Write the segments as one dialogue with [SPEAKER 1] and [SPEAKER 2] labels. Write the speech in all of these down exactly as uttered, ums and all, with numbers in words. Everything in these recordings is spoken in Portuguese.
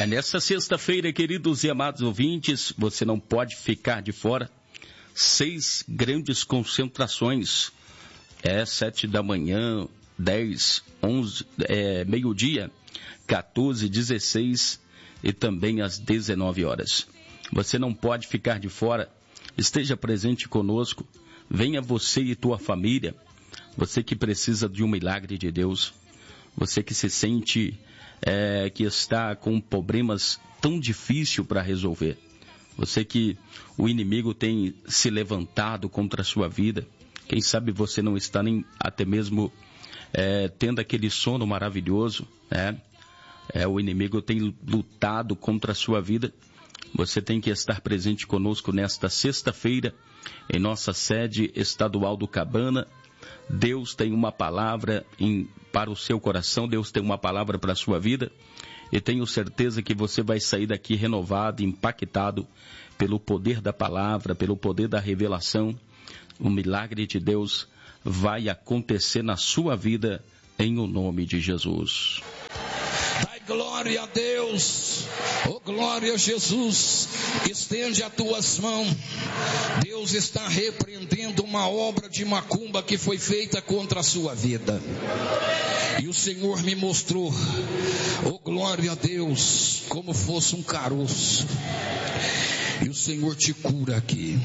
[SPEAKER 1] É nessa sexta-feira, queridos e amados ouvintes, você não pode ficar de fora. Seis grandes concentrações. É sete da manhã, dez, onze, é, meio-dia, quatorze, dezesseis e também às dezenove horas. Você não pode ficar de fora. Esteja presente conosco. Venha você e tua família. Você que precisa de um milagre de Deus. Você que se sente é, que está com problemas tão difíceis para resolver. Você que o inimigo tem se levantado contra a sua vida. Quem sabe você não está nem até mesmo é, tendo aquele sono maravilhoso, né? É, o inimigo tem lutado contra a sua vida. Você tem que estar presente conosco nesta sexta-feira, em nossa sede estadual do Cabana. Deus tem uma palavra em, para o seu coração, Deus tem uma palavra para a sua vida. E tenho certeza que você vai sair daqui renovado, impactado pelo poder da palavra, pelo poder da revelação. O milagre de Deus vai acontecer na sua vida, em o nome de Jesus.
[SPEAKER 2] Dai glória a Deus, oh glória a Jesus, estende as tuas mãos. Deus está repreendendo uma obra de macumba que foi feita contra a sua vida. E o Senhor me mostrou, oh glória a Deus, como fosse um caroço. E o Senhor te cura aqui.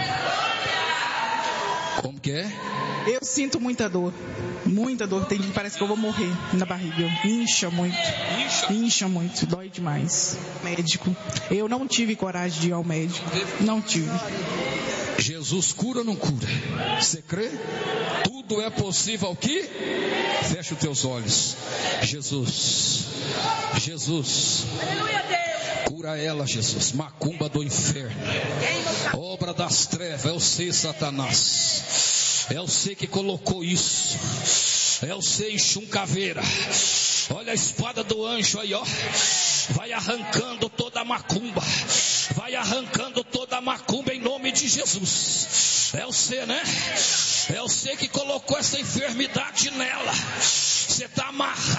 [SPEAKER 2] Como que é?
[SPEAKER 3] Eu sinto muita dor, muita dor, tem, parece que eu vou morrer na barriga, incha muito, incha, incha muito, dói demais. Médico, eu não tive coragem de ir ao médico, não tive.
[SPEAKER 2] Jesus cura ou não cura? Você crê? Tudo é possível ao que? Fecha os teus olhos. Jesus, Jesus, cura ela, Jesus. Macumba do inferno, obra das trevas, é o ser Satanás. É você que colocou isso. É você, enxum caveira. Olha a espada do anjo aí, ó. Vai arrancando toda a macumba. Vai arrancando toda a macumba em nome de Jesus. É você, né? É você que colocou essa enfermidade nela. Você está amarrado